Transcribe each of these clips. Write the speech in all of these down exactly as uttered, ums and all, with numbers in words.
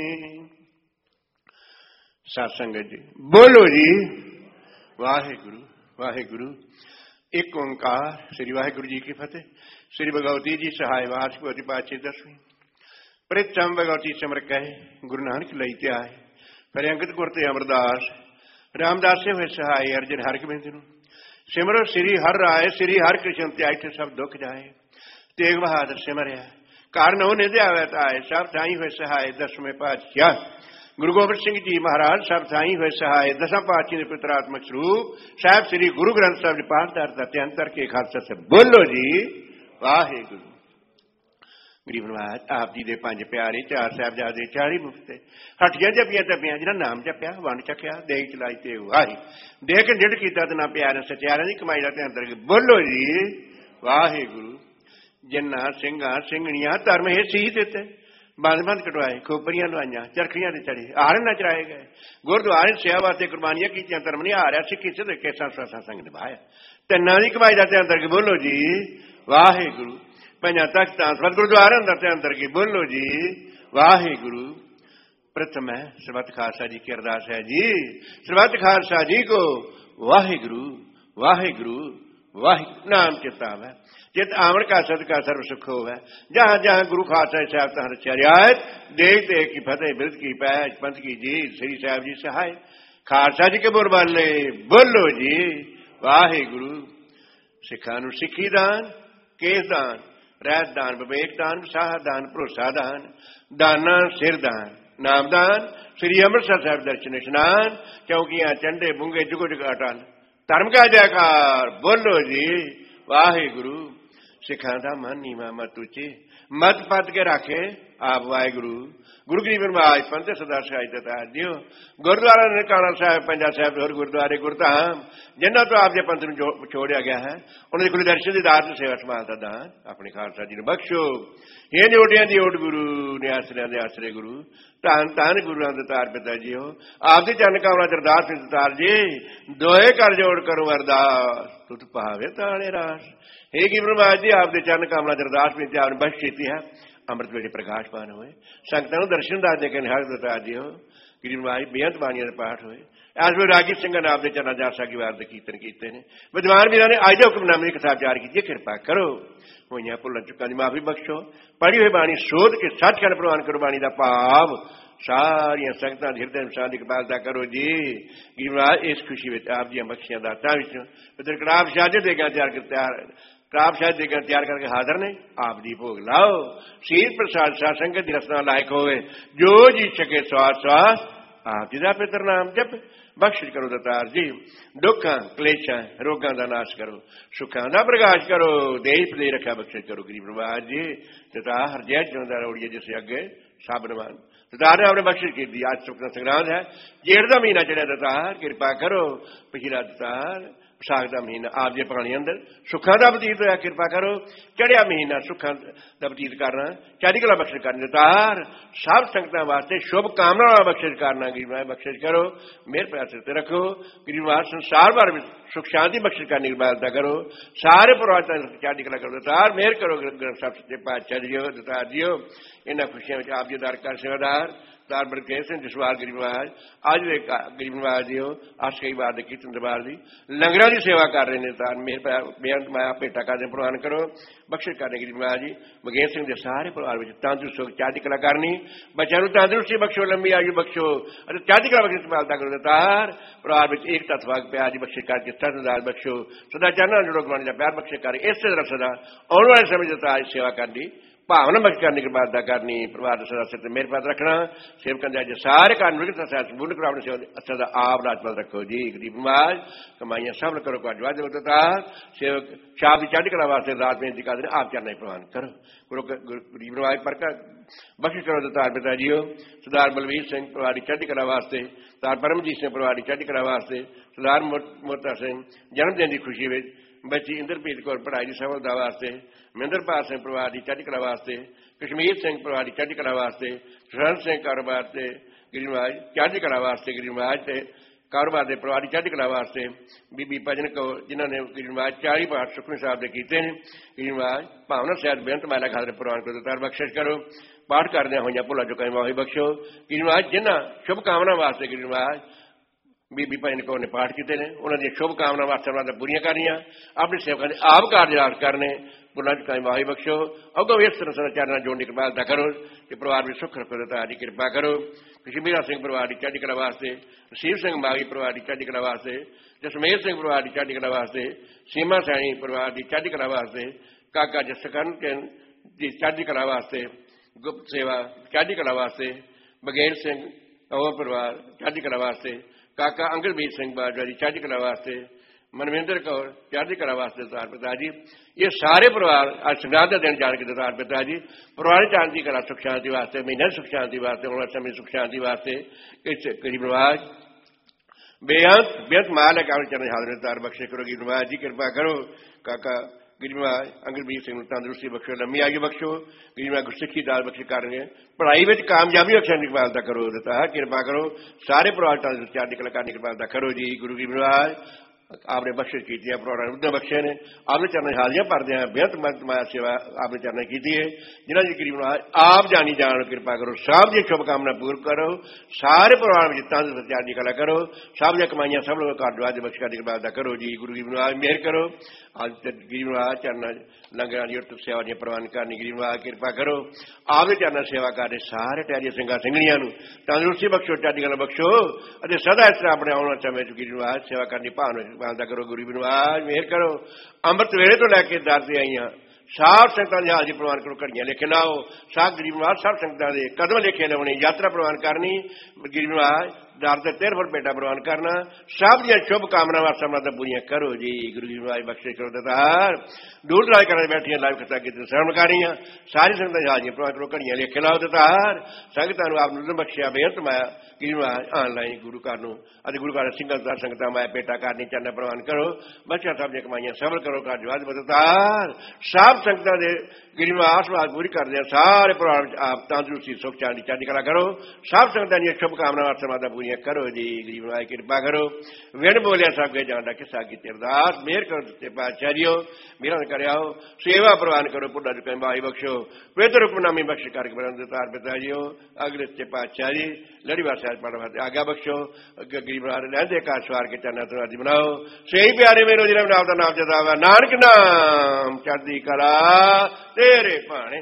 सत्संगत जी बोलो जी वाहेगुरु वाहेगुरु। एक ओंकार श्री वाहेगुरु जी की फतेह। श्री भगवती जी सहाय वार्ष भगवती पाचे दसवीं प्रथम भगवती समर कहे गुरु नानक लई त्याय फिर अंगत गुरते अमरदास रामदास से हुए सहाय अर्जन हर बिंद सिमरो श्री हर राय श्री हर कृष्ण त्याय सब दुख जाए। तेग बहादुर सिमरिया कारण होने दिया सब थाई हुए सहाय दसवें पातशाह गुरु गोबिंद सिंह जी महाराज सब थाई हुए सहाय दसम पातशाह ने पितरात्मक स्वरूप साहब श्री गुरु ग्रंथ साहब पाठदार तथ्यांतर के खालसा से बोलो जी वाहे गुरु। गरीब नवाज आप जी दे पंज प्यारे चार साहबजादे चाली मुफ्ते हटिया जपिया तपिया जिन्हें नाम जपिया वंड चकिया देख चलाई ते वाही देख निड़ किया तो ना प्यार सत्यारा की कमाई का ध्यान करके बोलो जी वाहे गुरु। जिन्ना सिंगा सिंगणिया धर्म हे सी दिते बंद बंद कटवाए खोपरियां लवाइया चरखियां चढ़े आर नचराए गए गुरुद्वारे सेवा वास्ते कुर्बानियां की धर्म नहीं हारिया सिखी से केसा स्वासा संग निभाया तिना की कमाई का ध्यान करके बोलो जी वाहे गुरु। पंजा तख्त सत गुरुद्वारे अंदर ध्यान करके बोलो जी वाहे गुरु। प्रथम है सरबत खालसा जी की अरदास है जी सरबत खालसा जी को वाहे गुरु वाहे गुरु वाहे नाम चिताव है चित आवन का सद का सर्व सुख हो है जहां जहां गुरु खालसा साहब तहां रचा रियायत देख देख की फतेह बिरद की पैच पंथ की जी श्री साहब जी सहाय खालसा जी के बोरबाले बोलो जी वाहे गुरु। सिखा नूं सिखी दान केस दान रहत दान विवेक दान विसाह दान भरोसा दान दाना सिर दान नाम दान श्री अमृतसर साहब दर्शन स्नान चौकियां चंडे बुंगे जुगो जुग अटल धर्म का जयकार बोलो जी वाहे गुरु। सिखा दा मन नीवा मत उचे मत पद के रखे आप वाहे गुरु। गुरु गरीब नवाज पंथ सदा सहाय दता दियो गुरुद्वारा ननकाना साहब पंजा साहब और गुरुद्वारे गुरधाम जिन्हों तो आपके पंथ में छोड़िया गया है उन्होंने गुरु दर्शन की दात सेवा संभाल का दान अपने खालसा जी ने बख्शो। ये निओटिया की ओट गुरु ने आसरिया के आसरे गुरु धन धन गुरु दतार पिता जी हो आपकी चरण कामना अरदास दतार जी दोए कर जोड़ करो अरदास तुत पावे ताने रास। हे गरीब नवाज जी आपके चरण कामना अरदास में आपने बख्श की है अमृत वेले प्रकाशमान हुए संगतां दर्शन दास दे के निहाल दता दियो। गरीब नवाज बेअंत बाणियां दे पाठ हुए आज वे रागी सिंह ने आपके चरणा जासा की वार कीर्तन किए ने विद्वान वीरां ने आज हुक्मनामे कथा विचार की कृपा करो होइयां भुल्लां चुकां दी माफी बख्शो पढ़ी हुई बाणी सोध के सचखंड प्रवान करो बाणी का भाव सारिया संगतां हृदय शांति कपालता करो जी। गरीब नवाज इस खुशी में आप जी बख्शियां दातां विचों पुत्र कड़ाप शाह देगा तैयार कर तैयार कड़ाप शाह देगा तैयार करके हाजिर ने आप दी भोग लाओ शीर प्रसाद शाह संगत की रसना लायक होवे जो जी सके स्वास स्वास आप जी दा पितर नाम जप बख्श करो दतार जी। दुखा क्लेशा रोगां दा नाश करो सुखां दा प्रकाश करो देश दे रखा बख्श करो। गरीब नवाज जी दतार हर जय चौंदा रोड़िए जिसे अगे सब नमान दतार ने आपने बख्शिश की दी। आज सुखना संग्रांत है जेठ का महीना चढ़िया दतार कृपा करो पिछला दतार विसाख का महीना आप जे पानी अंदर सुखा का बतीत होया कृपा करो चढ़िया महीना सुखा का बतीत करना चढ़ी कला बख्शिश करनी दतार सब संगतां वास्ते शुभ कामना बख्शिश करना गरीब बख्शिश करो मेरे पैसे से रखो गरीब संसार भर में सुख शांति बख्शिश करने की बात करो सारे पुरातन चढ़ी कला करो दतार मेहर करो सब सच्चे पातशाह जियो दतार जियो इन्होंने खुशियों में आप जी दरकार सेवादार तार बड़केश सिंह जसवाल गरीब नवाज आज वे गरीब नवाज जी हो आज कई बार कीर्तन दरबार दी लंगरा की सेवा कर रहे हैं तार मेरे बेअंत माया भेटा का प्रवान करो बख्शिश करने गरीब नवाज जी मगेर सिंह के सारे परिवार में तंदुरुस्त हो चढ़ती कला करनी बच्चों तंदुरुस्ती बख्शो लंबी आयु बख्शो और चढ़ती कला बख्श संभालता करो तार परिवार में एक तत्वाग प्यार बख्शिश करके सदार बख्शो सदा चरणा जुड़ो गुण का प्यार बख्शिश कर इस तरफ सदा आने वाले समय दता सेवा करनी भावना बख्श करने की बात करनी परिवार सदस्य मेरे पास रखना सेवकन दे सारे कारण संपूर्ण करो अपने अच्छा सा आप राजपाल रखो जी। गरीब नवाज कमाइयां सब करो अजवाज होता सेवक शाह की चढ़ी कला वास्ते रात में दिखा देने आप चरण प्रवान करो गुरु गरीब नवाज पर बख्श करो दतार पिता जी हो सरदार बलवीर सिंह परिवार की चढ़ी कला वास्ते सरदार परमजीत सिंह परिवार की चढ़ी कला वास्ते सरदार मोता सिंह जन्मदिन की खुशी में बच्ची इंद्रप्रीत कौर पढ़ाई की सफलता वास्ते महेंद्रपाल सिंह परिवार की चढ़ी कला वास्ते कश्मीर सिंह परिवार की चढ़ी कला वास्ते सुरंत सिंह कारोबार से गरीब नवाज चढ़ी कला वास्ते गरीब नवाज से ਕਾਰੋਬਾਰ ਦੇ ਪਰਿਵਾਰ ਦੀ ਚੜ੍ਹਦੀ ਕਲਾ ਵਾਸਤੇ ਬੀਬੀ ਭਜਨ ਕੌਰ ਜਿਨ੍ਹਾਂ ਨੇ ਗਿਰੀਮਾਜ ਚਾਲੀ ਪਾਠ ਸੁਖਮਨੀ ਸਾਹਿਬ ਦੇ ਕੀਤੇ ਨੇ। ਗਿਰੀਮਾਜ ਭਾਵਨਾ ਸਾਹਿਬ ਬੇਅੰਤ ਮਾਲਾ ਖਾਤਰ ਪ੍ਰਵਾਨ ਕਰੋ, ਦਾਤਾਰ ਬਖਸ਼ਿਸ਼ ਕਰੋ। ਪਾਠ ਕਰਦਿਆਂ ਹੋਈਆਂ ਭੁੱਲਾਂ ਚੁੱਕਾਂ ਮਾਫੀ ਬਖਸ਼ੋ। ਗਿਰੀਮਾਜ ਜਿਨ੍ਹਾਂ ਸ਼ੁਭ ਕਾਮਨਾ ਵਾਸਤੇ ਗਿਰੀਮਾਜ ਬੀਬੀ ਭਜਨ ਕੌਰ ਨੇ ਪਾਠ ਕੀਤੇ ਨੇ, ਉਹਨਾਂ ਦੀਆਂ ਸ਼ੁਭ ਕਾਮਨਾ ਵਾਸਤੇ ਉਹਨਾਂ ਦਾ ਪੂਰੀਆਂ ਕਰਨੀਆਂ, ਆਪਣੇ ਸੇਵਕਾਂ ਦੇ ਆਪ ਕਾਰਜ ਕਰਨੇ, ਭੁੱਲਾਂ ਚੁੱਕਾਂ ਮਾਫੀ ਬਖਸ਼ੋ। ਅੱਗੋਂ ਵੀ ਇਸ ਤਰ੍ਹਾਂ ਸਦਾਚਾਰਾਂ ਨਾਲ ਜੋੜਨ ਦੀ ਕਿਰਪਾਲਤਾ ਕਰੋ ਤੇ ਪਰਿਵਾਰ ਵਿੱਚ ਸੁੱਖ ਰੱਖੋ, ਦਾਤਾਰ ਦੀ ਕਿਰਪਾ ਕਰੋ। ਕਸ਼ਮੀਰਾ ਸਿੰਘ ਪਰਿਵਾਰ ਦੀ ਚੜ੍ਹਦੀ ਕਲਾ ਵਾਸਤੇ, ਰਸੀਬ ਸਿੰਘ ਮਾਗੀ ਪਰਿਵਾਰ ਦੀ ਚੜ੍ਹਦੀ ਕਲਾ ਵਾਸਤੇ, ਜਸਮੇਰ ਸਿੰਘ ਪਰਿਵਾਰ ਦੀ ਚੜ੍ਹਦੀ ਕਲਾ ਵਾਸਤੇ, ਸੀਮਾ ਸੈਣੀ ਪਰਿਵਾਰ ਦੀ ਚੜ੍ਹਦੀ ਕਲਾ ਵਾਸਤੇ, ਕਾਕਾ ਜਸਕਰਨ ਦੀ ਚੜ੍ਹਦੀ ਕਲਾ ਵਾਸਤੇ, ਗੁਪਤ ਸੇਵਾ ਚੜ੍ਹਦੀ ਕਲਾ ਵਾਸਤੇ, ਬਗੇਲ ਸਿੰਘ ਉਹ ਪਰਿਵਾਰ ਚੜ੍ਹਦੀ ਕਲਾ ਵਾਸਤੇ, ਕਾਕਾ ਅੰਗਦਵੀਰ ਸਿੰਘ ਬਾਜਵਾ ਦੀ ਚੜ੍ਹਦੀ ਕਲਾ ਵਾਸਤੇ, ਮਨਵਿੰਦਰ ਕੌਰ ਚੜ੍ਹਦੀ ਕਲਾ ਵਾਸਤੇ ਦਾਤਾਰ ਪਿਤਾ ਜੀ। ਇਹ ਸਾਰੇ ਪਰਿਵਾਰ ਅੱਜ ਸੰਗਰਾਂਦ ਦਾ ਦਿਨ ਜਾਣ ਕੇ ਦਾਤਾਰ ਪਿਤਾ ਜੀ ਪਰਿਵਾਰ ਚੜ੍ਹਦੀ ਕਲਾ ਸੁਖ ਸ਼ਾਂਤੀ ਵਾਸਤੇ, ਮਹੀਨੇ ਸੁਖ ਸ਼ਾਂਤੀ ਵਾਸਤੇ, ਹੁਣ ਸਮੇਂ ਸੁਖ ਸ਼ਾਂਤੀ ਵਾਸਤੇ ਇਸ ਗਰੀਬ ਨਵਾਜ ਬੇਅੰਤ ਬੇਅੰਤ ਮਾਲ ਹੈ ਕਾਲ ਚਰਨ ਹਾਜ਼ਰ ਦਾਤਾਰ ਬਖਸ਼ੇ ਕਰੋ। ਗਰੀਬ ਨਵਾਜ ਜੀ ਕਿਰਪਾ ਕਰੋ। ਕਾਕਾ ਗਰੀਬ ਨਵਾਜ ਅੰਗਦਵੀਰ ਸਿੰਘ ਨੂੰ ਤੰਦਰੁਸਤੀ ਬਖਸ਼ੋ, ਲੰਮੀ ਆਯੂ ਬਖਸ਼ੋ। ਗਰੀਬ ਨਵਾਜ ਗੁਰਸਿੱਖੀ ਦਾਲ ਬਖਸ਼ ਕਰਨਗੇ, ਪੜ੍ਹਾਈ ਵਿੱਚ ਕਾਮਯਾਬੀ ਬਖਸ਼ਣ ਦੀ ਕਿਰਪਾਲਤਾ ਕਰੋ ਦਾਤਾਰ ਕਿਰਪਾ ਕਰੋ। ਸਾਰੇ ਪਰਿਵਾਰ ਚੜ੍ਹਦੀ ਕਲਾ ਕਰਨ ਦੀ ਕਿਰਪਾਲਤਾ ਕਰੋ ਜੀ। ਗੁਰੂ ਗਰੀਬ ਨਵਾਜ आपने बख्शिश की उन्हें बख्शे ने, आपने चरण हाजियां भरदे हैं बेहद मत माया सेवा आपने चरण की है, जिन्होंने जी गरीब आप जानी जान कृपा करो, सब दी शुभकामना पूर्ण करो, सारे परिवार में तंदुरुस्त चढ़दी कला करो, सब दी कमाइयां सब लोग घर दुआ बख्श करने की बात करो जी। गुरु गरीब मेहर करो। आज गरीब चरण लंगर सेवा दी प्रवान करनी गरीब कृपा करो। आपके चरण सेवा करने सारे टहरी सिंगा सिंगणियां तंदुरुस्ती बख्शो, चढ़दी कला बख्शो, सदा इस तरह अपने आने समय गरीब सेवा करनी भावना बांधा करो। गुरु बिनवाज मेहर करो। अमृत वेले तो लैके दर से आईया साफ संगतां दे हाजिर प्रवान करो, घड़ियां लिख लाओ, साफ गरीब नवाज सब संगतां दे कदम लिखे लाने, यात्रा प्रवान करनी, गरीब नवाज दर से तेरह फुट बेटा प्रवान करना, सब दी शुभ कामना वास्ते पूरियां करो जी। गुरु जी नवाज बख्शे करो दातार। दूर दराज कर बैठिया लाइव कथा की श्रवणकारियां सारी संगतां हाजिर प्रवान करो, घड़ियां लिख लाओ दातार। संगतां नूं आप नूं बख्शिया बेहद माया गरीब नवाज ऑनलाइन गुरु घर नूं अते गुरु घर सिंगल दर संगतां माया पेटा करनी चरण प्रवान करो, बच्चा सब दी कमाइयां सफल करो, घर जवाज बदतार सब संगतां दे गरीब आस वास पूरी करदे सारे परिवार आप तंदुरुस्ती सुख शांति चढ़दी कला करो, सब संगतां दी शुभ कामना वास्ते पूरियां करो जी। गरीब नवाज कृपा करो। विण बोलिया सब के जान किस्सा की अरदास मेहर करो ते पातशाहियो मेरा करियो, सेवा प्रवान करो, पुण्य चुके माई बख्शो, पवित्र हुक्मनामी बख्श करके दातार पिता जियो अगले ते पातशाही लड़ीवार साहब पढ़वा आज्ञा बख्शो। गरीब लहदे का सवार के चरणा तुराजी बनाओ, सही प्यारे मेरो जिन्हें नाम का नाम जतावा नानक नाम चढ़दी कला तेरे भाने।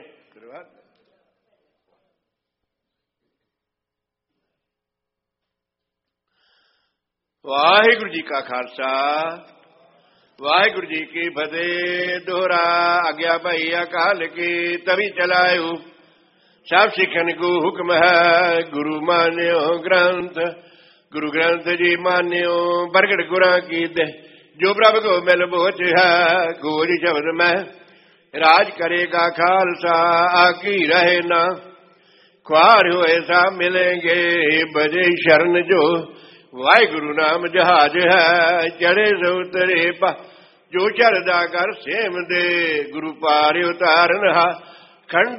वाहिगुरु जी का खालसा वाहिगुरु जी की फतेह। दोहरा आज्ञा भई अकाल की तभी चलायु, सब सिखन को हुक्म है गुरु मान्यो ग्रंथ, गुरु ग्रंथ जी मान्यो बरगड़ गुरा की दे, जो प्रभु को मिल बोझ है गोज शब्द में राज करेगा खालसा आकी रहे ना, ख्वार हुए सा मिलेंगे बजे शरण जो, वाहिगुरु नाम जहाज है चढ़े सो उतरे पा, जो चढ़दा कर सेम दे गुरु पार उतारन हा खंड